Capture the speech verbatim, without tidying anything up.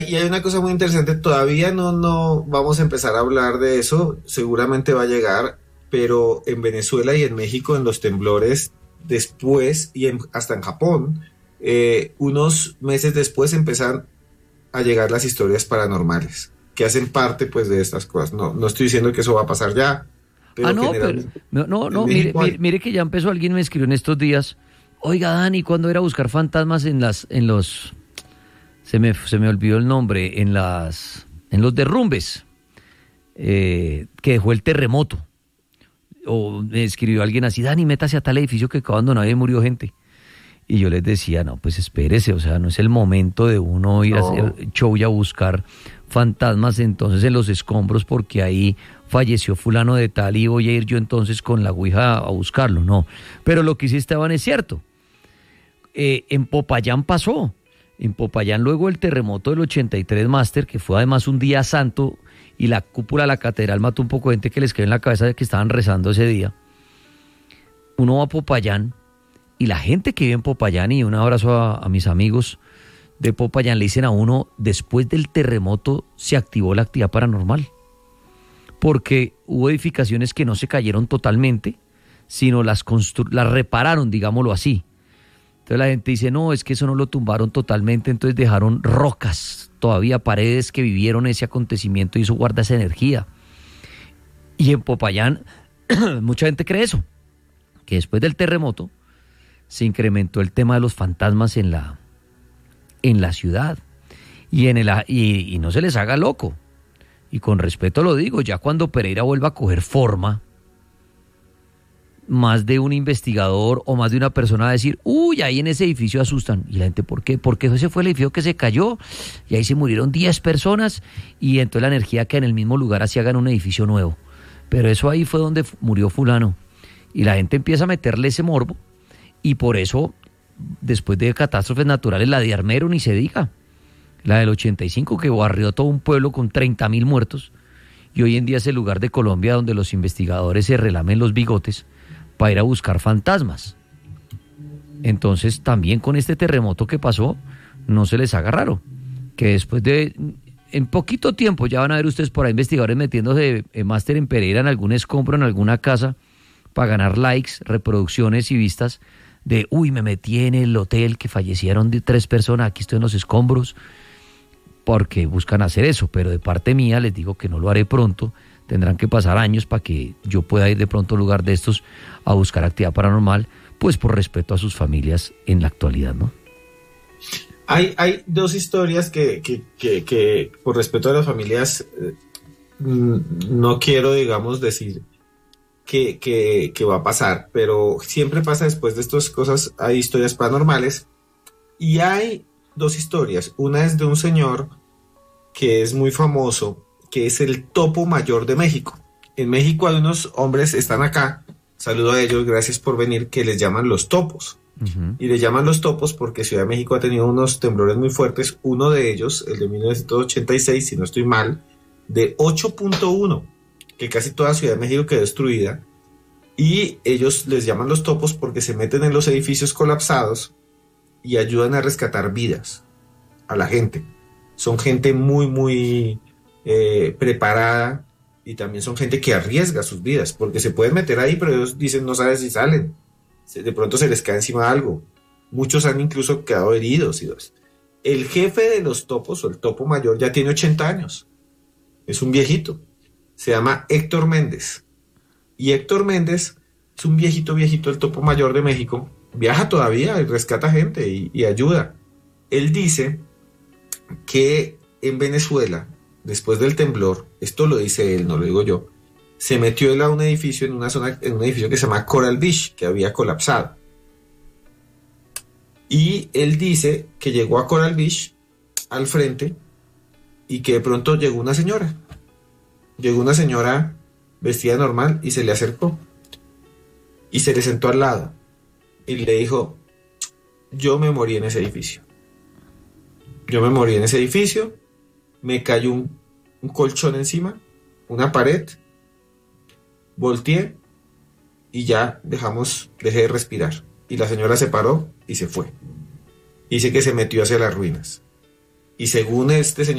y hay una cosa muy interesante, todavía no, no vamos a empezar a hablar de eso, seguramente va a llegar, pero en Venezuela y en México, en los temblores, después, y en, hasta en Japón, eh, unos meses después empiezan a llegar las historias paranormales, que hacen parte pues de estas cosas. No, no estoy diciendo que eso va a pasar ya, Ah, pero no, pero generalmente no, no, en no, mire, México mire, hay. mire que ya empezó, alguien me escribió en estos días. Oiga, Dani, ¿cuándo era a buscar fantasmas en las, en los, se me, se me olvidó el nombre, en las, en los derrumbes eh, que dejó el terremoto? O me escribió alguien así, Dani, métase a tal edificio que quedó abandonado y murió gente. Y yo les decía, no, pues espérese, o sea, no es el momento de uno ir a No, hacer show y a buscar fantasmas entonces en los escombros porque ahí falleció fulano de tal y voy a ir yo entonces con la ouija a buscarlo, no. Pero lo que sí Esteban es cierto, eh, en Popayán pasó, en Popayán luego el terremoto del ochenta y tres Máster, que fue además un día santo y la cúpula de la catedral mató un poco de gente que les quedó en la cabeza de que estaban rezando ese día. Uno va a Popayán y la gente que vive en Popayán, y un abrazo a, a mis amigos de Popayán, le dicen a uno, después del terremoto se activó la actividad paranormal, porque hubo edificaciones que no se cayeron totalmente, sino las, constru las repararon, digámoslo así. Entonces la gente dice, no, es que eso no lo tumbaron totalmente, entonces dejaron rocas, todavía paredes que vivieron ese acontecimiento y eso guarda esa energía. Y en Popayán, mucha gente cree eso, que después del terremoto se incrementó el tema de los fantasmas en la, en la ciudad. Y, en el, y, y no se les haga loco. Y con respeto lo digo, ya cuando Pereira vuelva a coger forma, más de un investigador o más de una persona va a decir, uy, ahí en ese edificio asustan. Y la gente, ¿por qué? Porque ese fue el edificio que se cayó y ahí se murieron diez personas y entonces la energía que en el mismo lugar así hagan un edificio nuevo. Pero eso ahí fue donde murió fulano. Y la gente empieza a meterle ese morbo y por eso, después de catástrofes naturales, la de Armero ni se diga. La del ochenta y cinco que barrió todo un pueblo con treinta mil muertos y hoy en día es el lugar de Colombia donde los investigadores se relamen los bigotes para ir a buscar fantasmas. Entonces también con este terremoto que pasó, no se les haga raro, que después de, en poquito tiempo ya van a ver ustedes por ahí investigadores metiéndose de máster en Pereira en algún escombro, en alguna casa, para ganar likes, reproducciones y vistas de, uy, me metí en el hotel que fallecieron de tres personas, aquí estoy en los escombros, porque buscan hacer eso, pero de parte mía les digo que no lo haré pronto, tendrán que pasar años para que yo pueda ir de pronto a un lugar de estos a buscar actividad paranormal, pues por respeto a sus familias en la actualidad, ¿no? Hay, hay dos historias que, que, que, que por respeto a las familias eh, no quiero, digamos, decir que, que, que va a pasar, pero siempre pasa después de estas cosas, hay historias paranormales y hay dos historias. Una es de un señor que es muy famoso, que es el topo mayor de México. En México hay unos hombres, están acá, saludo a ellos, gracias por venir, que les llaman los topos. Uh-huh. Y les llaman los topos porque Ciudad de México ha tenido unos temblores muy fuertes, uno de ellos, el de mil novecientos ochenta y seis, si no estoy mal, de ocho punto uno, que casi toda Ciudad de México quedó destruida, y ellos les llaman los topos porque se meten en los edificios colapsados y ayudan a rescatar vidas a la gente. Son gente muy, muy eh, preparada y también son gente que arriesga sus vidas porque se pueden meter ahí, pero ellos dicen no saben si salen. De pronto se les cae encima algo. Muchos han incluso quedado heridos. El jefe de los topos, o el topo mayor, ya tiene ochenta años. Es un viejito. Se llama Héctor Méndez. Y Héctor Méndez es un viejito, viejito, el topo mayor de México. Viaja todavía y rescata gente y, y ayuda. Él dice que en Venezuela, después del temblor, esto lo dice él, no lo digo yo, se metió él a un edificio, en una zona, en un edificio que se llama Coral Beach, que había colapsado. Y él dice que llegó a Coral Beach al frente y que de pronto llegó una señora. Llegó una señora vestida normal y se le acercó. Y se le sentó al lado. Y le dijo, yo me morí en ese edificio. Yo me morí en ese edificio, me cayó un, un colchón encima, una pared, volteé y ya dejamos, dejé de respirar. Y la señora se paró y se fue. Dice que se metió hacia las ruinas. y según este señor